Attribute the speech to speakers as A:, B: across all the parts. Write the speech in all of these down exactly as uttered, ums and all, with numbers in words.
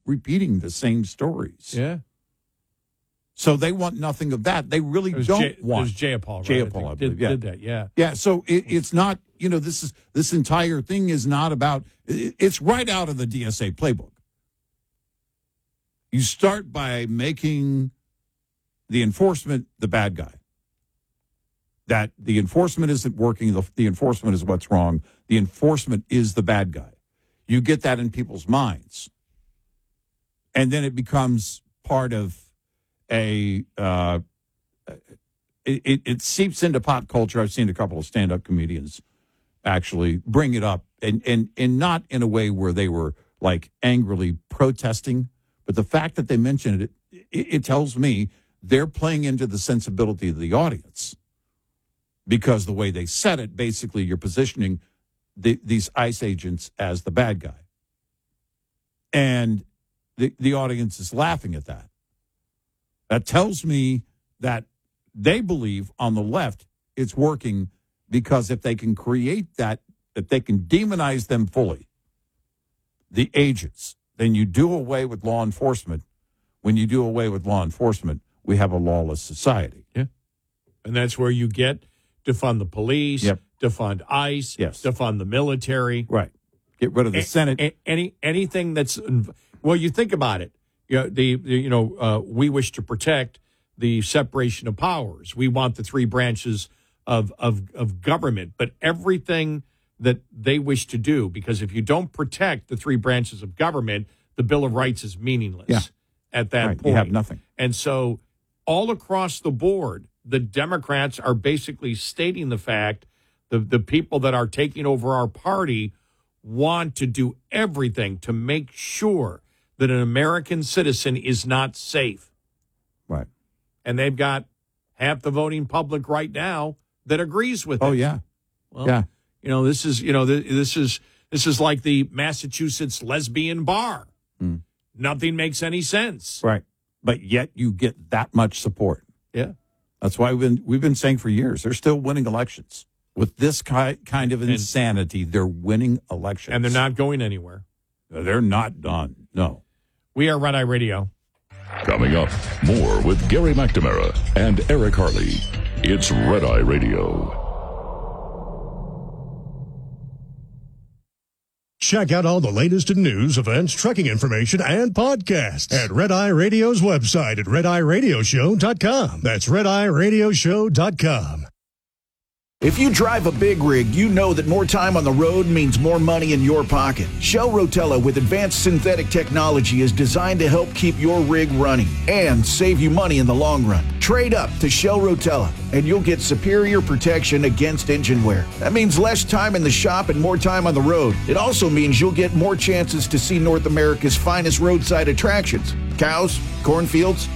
A: repeating the same stories.
B: Yeah.
A: So they want nothing of that. They really don't
B: J-
A: want.
B: It was Jayapal, right?
A: Jayapal, I,
B: I
A: believe,
B: did,
A: yeah.
B: did that, yeah.
A: Yeah, so it, it's not, you know, this is this entire thing is not about, it, it's right out of the D S A playbook. You start by making the enforcement the bad guy. That the enforcement isn't working, the, the enforcement is what's wrong. The enforcement is the bad guy. You get that in people's minds. And then it becomes part of a, uh, it, it seeps into pop culture. I've seen a couple of stand-up comedians actually bring it up, and, and, and not in a way where they were like angrily protesting, but the fact that they mentioned it, it, it tells me they're playing into the sensibility of the audience, because the way they said it, basically you're positioning the, these ICE agents as the bad guy. And the, the audience is laughing at that. That tells me that they believe on the left it's working, because if they can create that, if they can demonize them fully, the agents, then you do away with law enforcement. When you do away with law enforcement, we have a lawless society.
B: Yeah. And that's where you get to fund the police,
A: yep.
B: to fund ICE,
A: yes.
B: to fund the military.
A: Right. Get rid of the
B: a-
A: Senate.
B: A- any Anything that's, well, you think about it. You know, the, the you know uh, we wish to protect the separation of powers. We want the three branches of, of, of government, but everything that they wish to do, because if you don't protect the three branches of government, the Bill of Rights is meaningless
A: yeah.
B: at that
A: right.
B: point.
A: You have nothing.
B: And so all across the board, the Democrats are basically stating the fact that the people that are taking over our party want to do everything to make sure that an American citizen is not safe.
A: Right.
B: And they've got half the voting public right now that agrees with it.
A: Oh, yeah.
B: Well,
A: yeah.
B: You know, this is, you know, this is, this is like the Massachusetts lesbian bar.
A: Mm.
B: Nothing makes any sense.
A: Right. But yet you get that much support.
B: Yeah.
A: That's why we've been, we've been saying for years, they're still winning elections. With this ki- kind of insanity, and, they're winning elections.
B: And they're not going anywhere.
A: They're not done. No.
B: We are Red Eye Radio.
C: Coming up, more with Gary McNamara and Eric Harley. It's Red Eye Radio.
D: Check out all the latest in news, events, trekking information, and podcasts at Red Eye Radio's website at red eye radio show dot com. That's red eye radio show dot com.
E: If you drive a big rig, you know that more time on the road means more money in your pocket. Shell Rotella with advanced synthetic technology is designed to help keep your rig running and save you money in the long run. Trade up to Shell Rotella and you'll get superior protection against engine wear. That means less time in the shop and more time on the road. It also means you'll get more chances to see North America's finest roadside attractions. Cows, cornfields,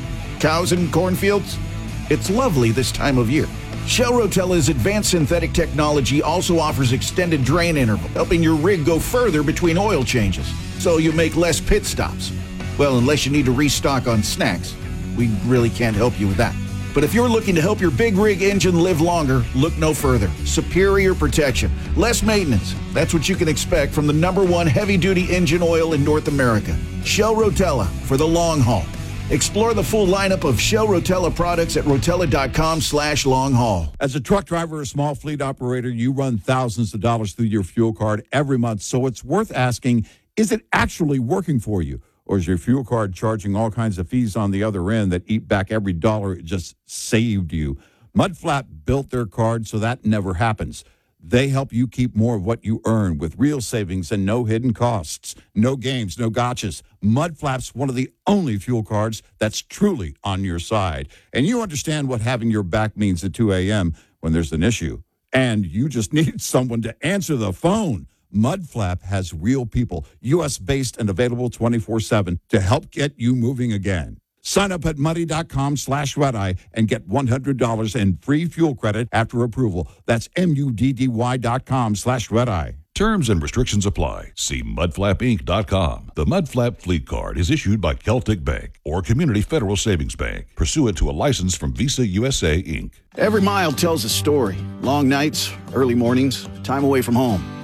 E: cows and cornfields. It's lovely this time of year. Shell Rotella's advanced synthetic technology also offers extended drain interval, helping your rig go further between oil changes, so you make less pit stops. Well, unless you need to restock on snacks. We really can't help you with that. But if you're looking to help your big rig engine live longer, look no further. Superior protection, less maintenance. That's what you can expect from the number one heavy-duty engine oil in North America. Shell Rotella for the long haul. Explore the full lineup of Shell Rotella products at rotella.com slash long haul.
A: As a truck driver or small fleet operator, you run thousands of dollars through your fuel card every month, so it's worth asking, is it actually working for you? Or is your fuel card charging all kinds of fees on the other end that eat back every dollar it just saved you? Mudflap built their card so that never happens. They help you keep more of what you earn with real savings and no hidden costs. No games, no gotchas. Mudflap's one of the only fuel cards that's truly on your side. And you understand what having your back means at two a.m. when there's an issue. And you just need someone to answer the phone. Mudflap has real people, U S-based and available twenty-four seven to help get you moving again. Sign up at muddy.com slash red-eye and get one hundred dollars in free fuel credit after approval. That's M-U-D-D-Y dot com slash red-eye.
C: Terms and restrictions apply. See mud flap inc dot com. The Mudflap Fleet Card is issued by Celtic Bank or Community Federal Savings Bank, pursuant to a license from Visa U S A, Incorporated.
E: Every mile tells a story. Long nights, early mornings, time away from home.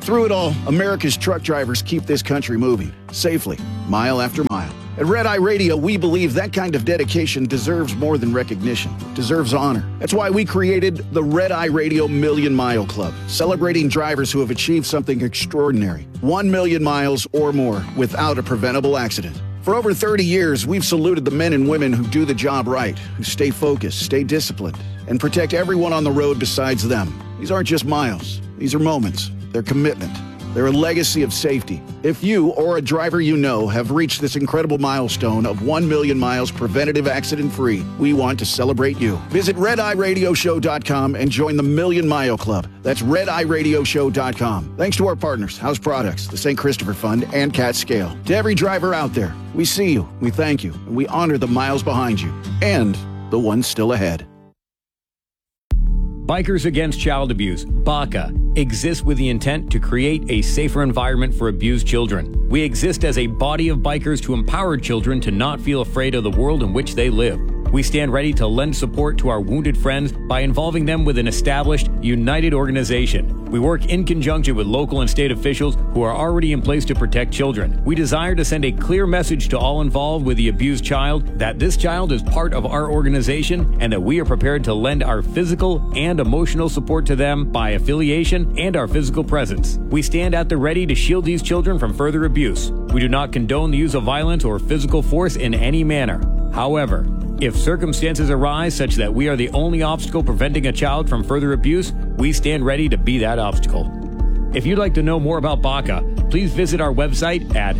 E: Through it all, America's truck drivers keep this country moving, safely, mile after mile. At Red Eye Radio, we believe that kind of dedication deserves more than recognition, deserves honor. That's why we created the Red Eye Radio Million Mile Club, celebrating drivers who have achieved something extraordinary, one million miles or more without a preventable accident. For over thirty years, we've saluted the men and women who do the job right, who stay focused, stay disciplined, and protect everyone on the road besides them. These aren't just miles. These are moments. They're commitment. They're a legacy of safety. If you or a driver you know have reached this incredible milestone of one million miles preventative accident-free, we want to celebrate you. Visit red eye radio show dot com and join the Million Mile Club. That's red eye radio show dot com. Thanks to our partners, House Products, the Saint Christopher Fund, and Cat Scale. To every driver out there, we see you, we thank you, and we honor the miles behind you and the ones still ahead.
F: Bikers Against Child Abuse, B A C A, exists with the intent to create a safer environment for abused children. We exist as a body of bikers to empower children to not feel afraid of the world in which they live. We stand ready to lend support to our wounded friends by involving them with an established, united organization. We work in conjunction with local and state officials who are already in place to protect children. We desire to send a clear message to all involved with the abused child that this child is part of our organization and that we are prepared to lend our physical and emotional support to them by affiliation and our physical presence. We stand at the ready to shield these children from further abuse. We do not condone the use of violence or physical force in any manner. However, if circumstances arise such that we are the only obstacle preventing a child from further abuse, we stand ready to be that obstacle. If you'd like to know more about B A C A, please visit our website at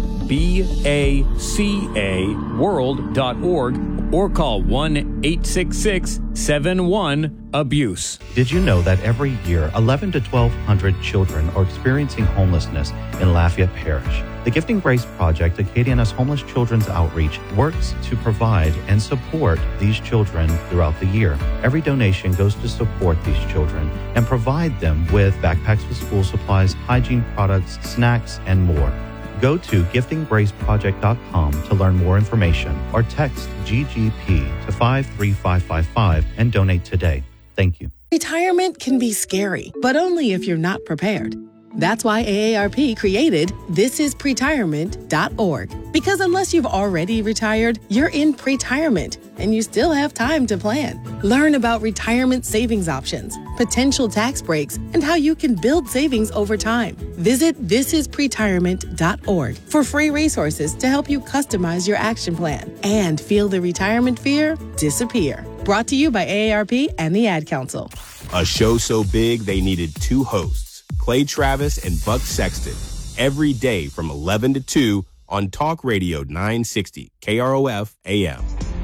F: baca world dot org or call one eight six six seven one abuse.
G: Did you know that every year eleven to twelve hundred children are experiencing homelessness in Lafayette Parish? The Gifting Grace Project, Acadiana's Homeless Children's Outreach, works to provide and support these children throughout the year. Every donation goes to support these children and provide them with backpacks with school supplies, hygiene products, snacks, and more. Go to gifting grace project dot com to learn more information or text G G P to five three five five five and donate today. Thank you.
H: Retirement can be scary, but only if you're not prepared. That's why A A R P created this is pretirement dot org. Because unless you've already retired, you're in pretirement and you still have time to plan. Learn about retirement savings options, potential tax breaks, and how you can build savings over time. Visit this is pretirement dot org for free resources to help you customize your action plan and feel the retirement fear disappear. Brought to you by A A R P and the Ad Council.
I: A show so big they needed two hosts, Clay Travis and Buck Sexton, every day from eleven to two on Talk Radio nine sixty K R O F A M.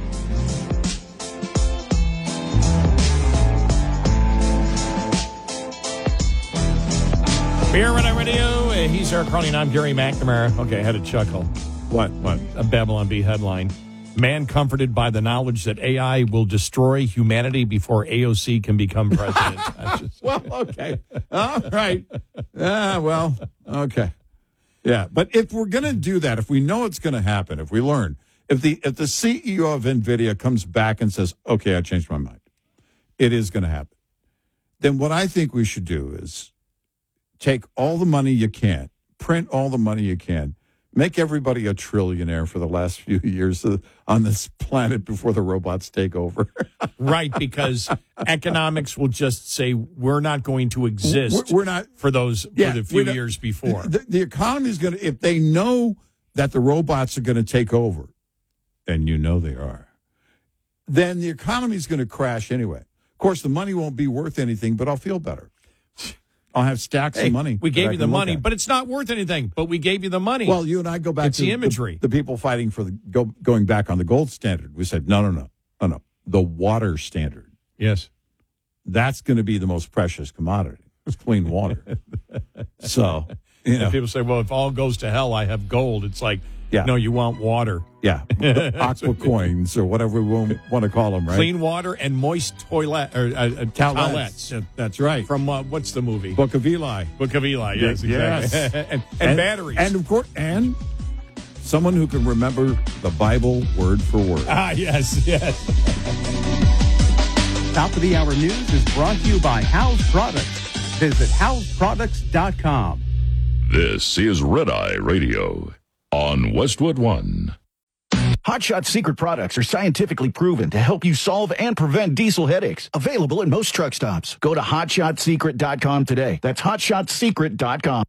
B: Here on our radio, uh, he's Eric Carney and I'm Gary McNamara. Okay, I had a chuckle.
A: What? What?
B: A Babylon Bee headline. Man comforted by the knowledge that A I will destroy humanity before A O C can become president. Just,
A: well, okay. All right. Ah, well, okay. Yeah, but if we're going to do that, if we know it's going to happen, if we learn, if the if the C E O of NVIDIA comes back and says, okay, I changed my mind, it is going to happen, then what I think we should do is take all the money you can, print all the money you can, make everybody a trillionaire for the last few years on this planet before the robots take over.
B: Right, because economics will just say we're not going to exist
A: we're, we're not,
B: for those
A: yeah,
B: for the few
A: not,
B: years before.
A: The, the economy is going to, if they know that the robots are going to take over, and you know they are, then the economy is going to crash anyway. Of course, the money won't be worth anything, but I'll feel better. I'll have stacks
B: hey,
A: of money.
B: We gave you the money, but it's not worth anything. But we gave you the money.
A: Well, you and I go back
B: it's
A: to
B: the imagery.
A: The, the people fighting for the go, going back on the gold standard. We said, no, no, no, no, no. The water standard.
B: Yes.
A: That's going to be the most precious commodity. It's clean water. So, you know.
B: And people say, well, if all goes to hell, I have gold. It's like,
A: yeah.
B: no, you want water.
A: Yeah. Aqua coins or whatever we want to call them, right?
B: Clean water and moist toilet or uh, uh, towelettes.
A: Yeah, that's right.
B: From uh, what's the movie?
A: Book of Eli.
B: Book of Eli. Yes,
A: yes.
B: exactly. and, and,
A: and
B: batteries.
A: And of course, and someone who can remember the Bible word for word.
B: Ah, yes, yes.
J: Top of the Hour News is brought to you by House Products. Visit house products dot com.
C: This is Red Eye Radio on Westwood One.
E: Hot Shot Secret products are scientifically proven to help you solve and prevent diesel headaches. Available in most truck stops. Go to hot shot secret dot com today. That's hot shot secret dot com.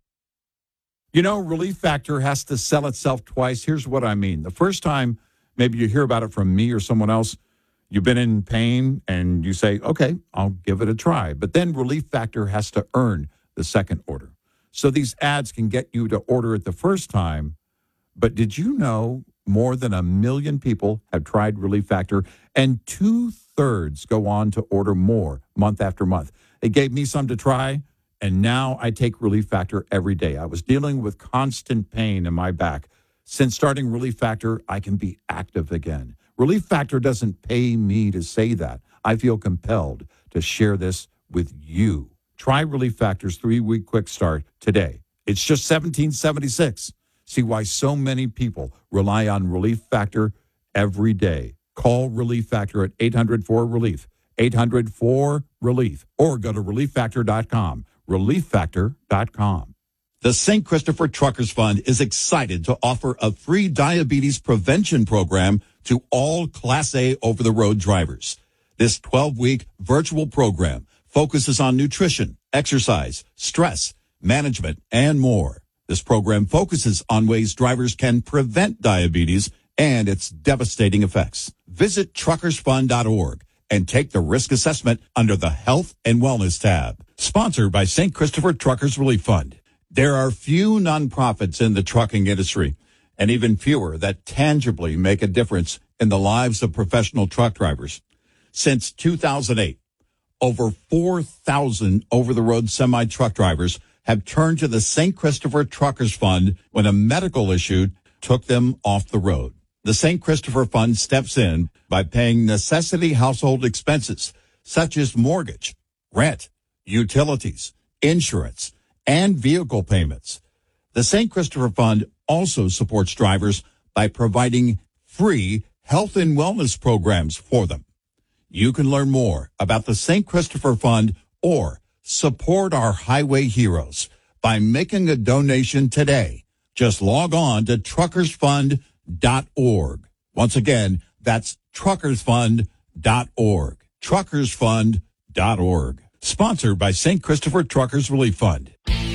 A: You know, Relief Factor has to sell itself twice. Here's what I mean. The first time, maybe you hear about it from me or someone else, you've been in pain and you say, okay, I'll give it a try. But then Relief Factor has to earn the second order. So these ads can get you to order it the first time. But did you know more than a million people have tried Relief Factor and two-thirds go on to order more month after month? It gave me some to try. And now I take Relief Factor every day. I was dealing with constant pain in my back. Since starting Relief Factor, I can be active again. Relief Factor doesn't pay me to say that. I feel compelled to share this with you. Try Relief Factor's three-week quick start today. It's just seventeen seventy-six. See why so many people rely on Relief Factor every day. Call Relief Factor at eight hundred four relief, eight hundred four relief, or go to relief factor dot com. relief factor dot com. The Saint Christopher Truckers Fund is excited to offer a free diabetes prevention program to all Class A over-the-road drivers. This twelve-week virtual program focuses on nutrition, exercise, stress, management, and more. This program focuses on ways drivers can prevent diabetes and its devastating effects. Visit truckers fund dot org and take the risk assessment under the Health and Wellness tab. Sponsored by Saint Christopher Truckers Relief Fund. There are few nonprofits in the trucking industry, and even fewer that tangibly make a difference in the lives of professional truck drivers. Since two thousand eight, over four thousand over-the-road semi-truck drivers have turned to the Saint Christopher Truckers Fund when a medical issue took them off the road. The Saint Christopher Fund steps in by paying necessity household expenses such as mortgage, rent, utilities, insurance, and vehicle payments. The Saint Christopher Fund also supports drivers by providing free health and wellness programs for them. You can learn more about the Saint Christopher Fund or support our highway heroes by making a donation today. Just log on to truckers fund dot org. Once again, that's truckers fund dot org. truckers fund dot org. Sponsored by Saint Christopher Truckers Relief Fund.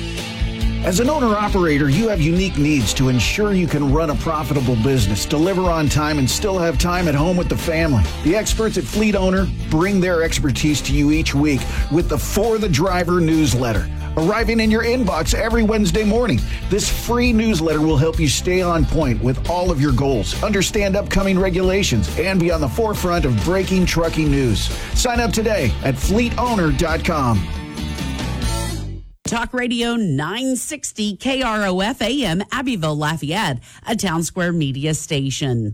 E: As an owner-operator, you have unique needs to ensure you can run a profitable business, deliver on time, and still have time at home with the family. The experts at Fleet Owner bring their expertise to you each week with the For the Driver newsletter, arriving in your inbox every Wednesday morning. This free newsletter will help you stay on point with all of your goals, understand upcoming regulations, and be on the forefront of breaking trucking news. Sign up today at fleet owner dot com.
J: Talk Radio nine sixty K R O F A M Abbeville Lafayette, a Town Square Media station.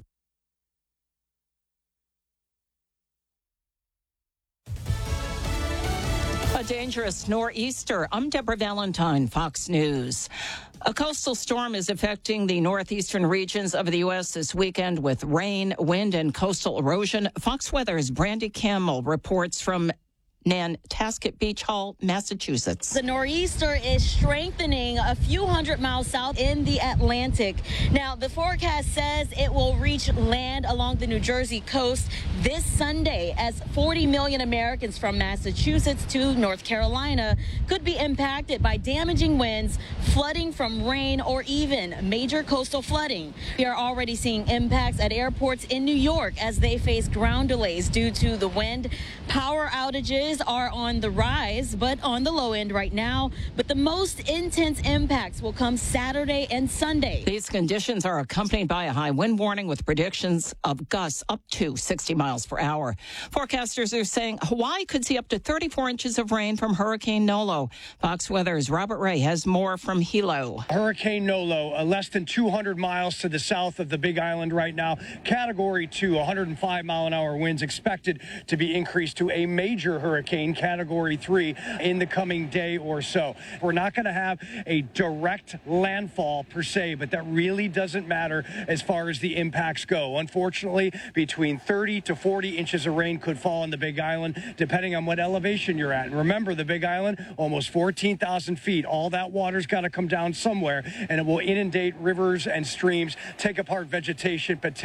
K: A dangerous nor'easter. I'm Deborah Valentine, Fox News. A coastal storm is affecting the northeastern regions of the U S this weekend with rain, wind, and coastal erosion. Fox Weather's Brandy Campbell reports from Nantasket Beach Hall, Massachusetts.
L: The nor'easter is strengthening a few hundred miles south in the Atlantic. Now, the forecast says it will reach land along the New Jersey coast this Sunday as forty million Americans from Massachusetts to North Carolina could be impacted by damaging winds, flooding from rain, or even major coastal flooding. We are already seeing impacts at airports in New York as they face ground delays due to the wind. Power outages are on the rise, but on the low end right now. But the most intense impacts will come Saturday and Sunday.
K: These conditions are accompanied by a high wind warning with predictions of gusts up to sixty miles per hour. Forecasters are saying Hawaii could see up to thirty-four inches of rain from Hurricane Nolo. Fox Weather's Robert Ray has more from Hilo.
M: Hurricane Nolo, uh, less than two hundred miles to the south of the Big Island right now. Category two, one hundred five mile an hour winds expected to be increased to a major hurricane hurricane, category three, in the coming day or so. We're not going to have a direct landfall per se, but that really doesn't matter as far as the impacts go. Unfortunately, between thirty to forty inches of rain could fall on the Big Island, depending on what elevation you're at. And remember, the Big Island, almost fourteen thousand feet. All that water's got to come down somewhere, and it will inundate rivers and streams, take apart vegetation, potentially